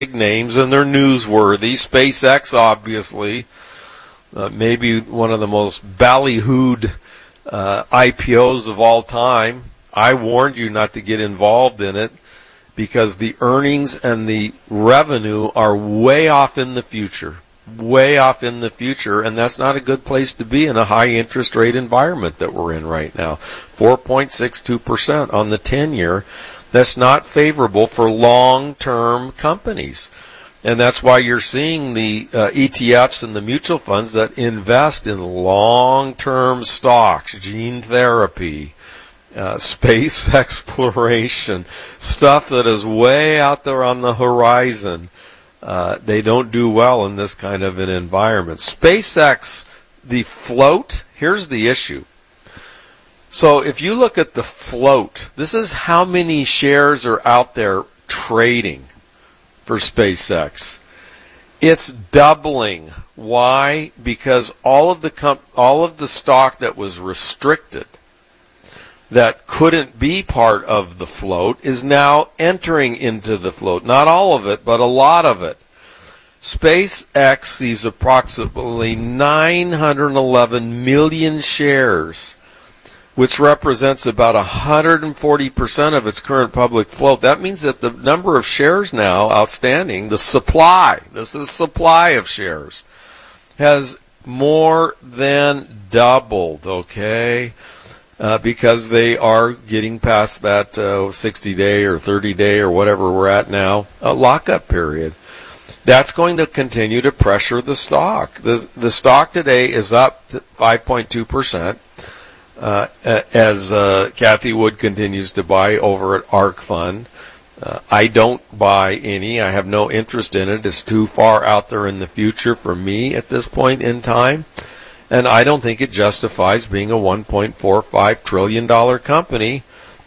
big names, and they're newsworthy. SpaceX, obviously, maybe one of the most ballyhooed IPOs of all time. I warned you not to get involved in it because the earnings and the revenue are way off in the future. Way off in the future, and that's not a good place to be in a high interest rate environment that we're in right now. 4.62% on the 10-year. That's not favorable for long-term companies. And that's why you're seeing the ETFs and the mutual funds that invest in long-term stocks, gene therapy, space exploration, stuff that is way out there on the horizon. They don't do well in this kind of an environment. SpaceX, the float, here's the issue. So if you look at the float, this is how many shares are out there trading for SpaceX. It's doubling. Why? Because all of the stock that was restricted, that couldn't be part of the float, is now entering into the float. Not all of it, but a lot of it. SpaceX sees approximately 911 million shares, which represents about 140% of its current public float. That means that the number of shares now outstanding, the supply, this is supply of shares, has more than doubled, okay? Because they are getting past that 60-day or 30-day or whatever we're at now, lockup period. That's going to continue to pressure the stock. The stock today is up 5.2%. As Kathy Wood continues to buy over at ARK Fund. I don't buy any. I have no interest in it. It's too far out there in the future for me at this point in time. And I don't think it justifies being a $1.45 trillion company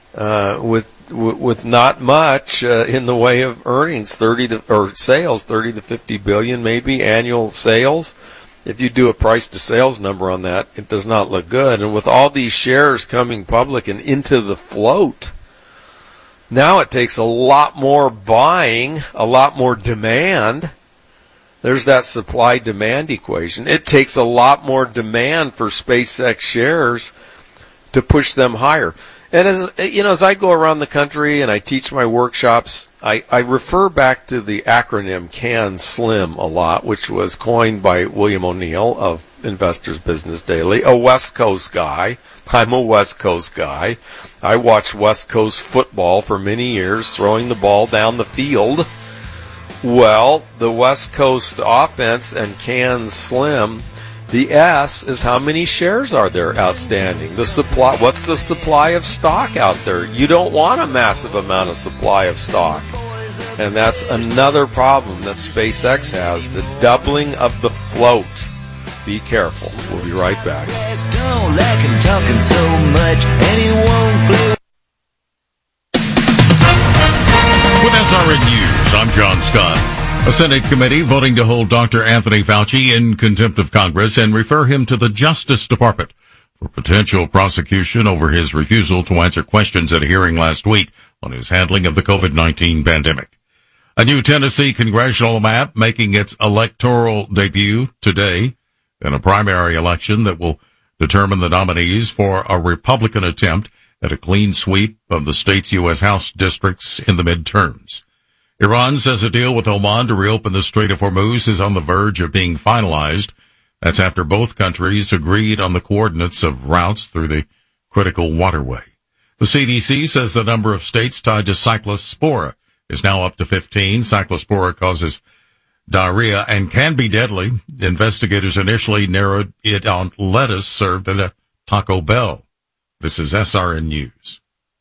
with not much in the way of earnings, sales, 30 to 50 billion maybe annual sales. If you do a price to sales number on that, it does not look good. And with all these shares coming public and into the float, now it takes a lot more buying, a lot more demand. There's that supply-demand equation. It takes a lot more demand for SpaceX shares to push them higher. And as I go around the country and I teach my workshops, I refer back to the acronym CAN-SLIM a lot, which was coined by William O'Neill of Investors Business Daily, a West Coast guy. I'm a West Coast guy. I watched West Coast football for many years, throwing the ball down the field. Well, the West Coast offense and CAN-SLIM, the S is how many shares are there outstanding. The supply, what's the supply of stock out there? You don't want a massive amount of supply of stock. And that's another problem that SpaceX has, the doubling of the float. Be careful. We'll be right back. With SRN News, I'm John Scott. A Senate committee voting to hold Dr. Anthony Fauci in contempt of Congress and refer him to the Justice Department for potential prosecution over his refusal to answer questions at a hearing last week on his handling of the COVID-19 pandemic. A new Tennessee congressional map making its electoral debut today in a primary election that will determine the nominees for a Republican attempt at a clean sweep of the state's U.S. House districts in the midterms. Iran says a deal with Oman to reopen the Strait of Hormuz is on the verge of being finalized. That's after both countries agreed on the coordinates of routes through the critical waterway. The CDC says the number of states tied to cyclospora is now up to 15. Cyclospora causes diarrhea and can be deadly. Investigators initially narrowed it on lettuce served at a Taco Bell. This is SRN News.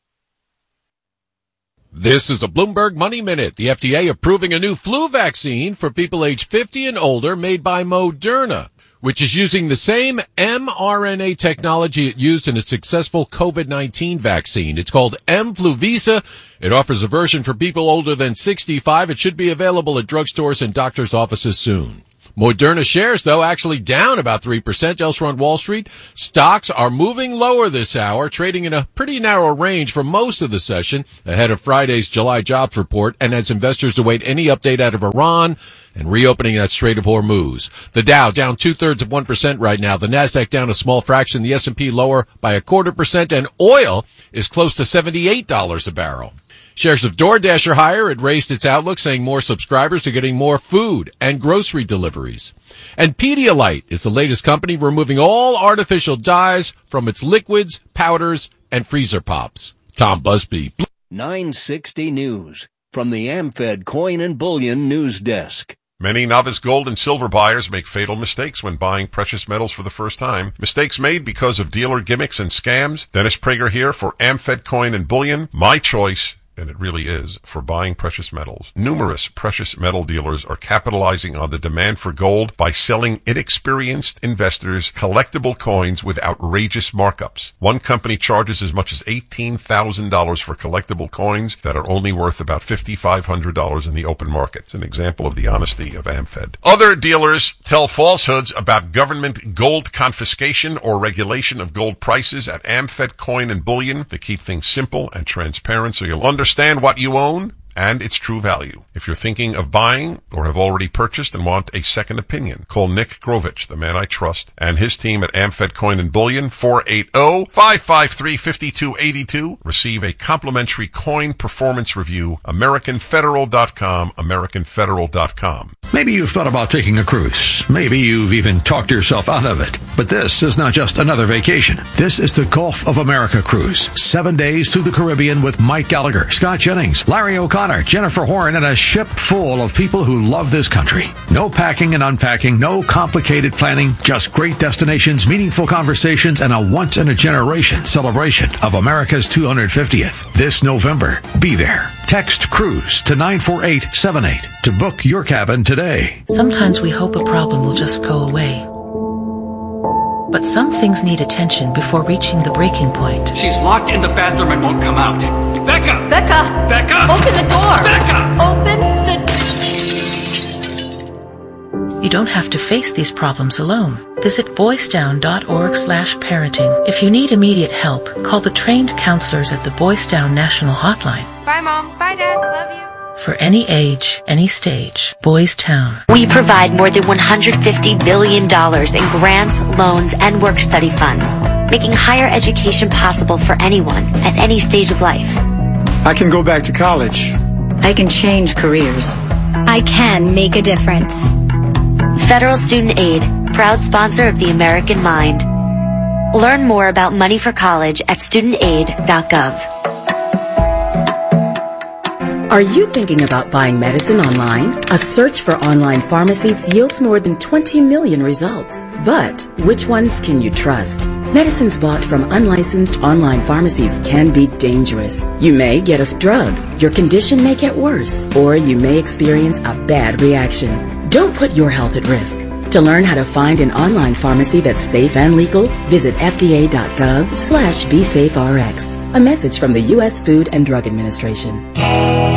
This is a Bloomberg Money Minute. The FDA approving a new flu vaccine for people age 50 and older made by Moderna, which is using the same mRNA technology it used in a successful COVID-19 vaccine. It's called mFluVisa. It offers a version for people older than 65. It should be available at drugstores and doctors' offices soon. Moderna shares, though, actually down about 3%. Elsewhere on Wall Street, stocks are moving lower this hour, trading in a pretty narrow range for most of the session ahead of Friday's July jobs report and as investors await any update out of Iran and reopening that Strait of Hormuz. The Dow down 0.2% right now. The Nasdaq down a small fraction. The S&P lower by 0.25%, and oil is close to $78 a barrel. Shares of DoorDash are higher. It raised its outlook, saying more subscribers are getting more food and grocery deliveries. And Pedialyte is the latest company removing all artificial dyes from its liquids, powders, and freezer pops. Tom Busby. 960 News from the AmFed Coin and Bullion News Desk. Many novice gold and silver buyers make fatal mistakes when buying precious metals for the first time. Mistakes made because of dealer gimmicks and scams. Dennis Prager here for AmFed Coin and Bullion. My choice, and it really is, for buying precious metals. Numerous precious metal dealers are capitalizing on the demand for gold by selling inexperienced investors collectible coins with outrageous markups. One company charges as much as $18,000 for collectible coins that are only worth about $5,500 in the open market. It's an example of the honesty of AmFed. Other dealers tell falsehoods about government gold confiscation or regulation of gold prices at AmFed Coin and Bullion. They keep things simple and transparent so you'll understand what you own and its true value. If you're thinking of buying or have already purchased and want a second opinion, call Nick Grovich, the man I trust, and his team at AmFed Coin and Bullion, 480-553-5282. Receive a complimentary coin performance review, AmericanFederal.com, AmericanFederal.com. Maybe you've thought about taking a cruise. Maybe you've even talked yourself out of it. But this is not just another vacation. This is the Gulf of America cruise. 7 days through the Caribbean with Mike Gallagher, Scott Jennings, Larry O'Connor, Jennifer Horn, and a ship full of people who love this country. No packing and unpacking, no complicated planning, just great destinations, meaningful conversations, and a once-in-a-generation celebration of America's 250th. This November, be there. Text CRUISE to 94878 to book your cabin today. Sometimes we hope a problem will just go away. But some things need attention before reaching the breaking point. She's locked in the bathroom and won't come out. Becca! Becca! Becca! Open the door! Becca! Open the... You don't have to face these problems alone. Visit voicedown.org/parenting. If you need immediate help, call the trained counselors at the Voice Down National Hotline. Bye, Mom. Bye, Dad. Love you. For any age, any stage, Boys Town. We provide more than $150 billion in grants, loans, and work-study funds, making higher education possible for anyone at any stage of life. I can go back to college. I can change careers. I can make a difference. Federal Student Aid, proud sponsor of the American Mind. Learn more about money for college at studentaid.gov. Are you thinking about buying medicine online? A search for online pharmacies yields more than 20 million results. But which ones can you trust? Medicines bought from unlicensed online pharmacies can be dangerous. You may get a drug, your condition may get worse, or you may experience a bad reaction. Don't put your health at risk. To learn how to find an online pharmacy that's safe and legal, visit fda.gov/BeSafeRx. A message from the U.S. Food and Drug Administration.